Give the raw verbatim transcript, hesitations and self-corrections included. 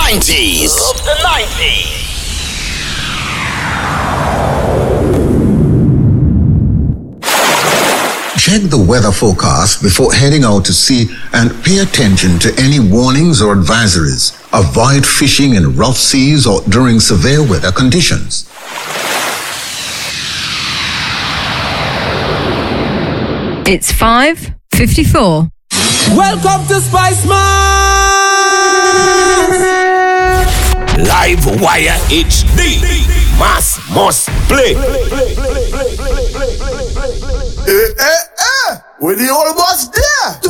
nineties. Of the nineties. Check the weather forecast before heading out to sea and pay attention to any warnings or advisories. Avoid fishing in rough seas or during severe weather conditions. It's five fifty-four. Welcome to Spice Mass! Live Wire H D. Mass must play. Eh, eh, eh! With the old boss there!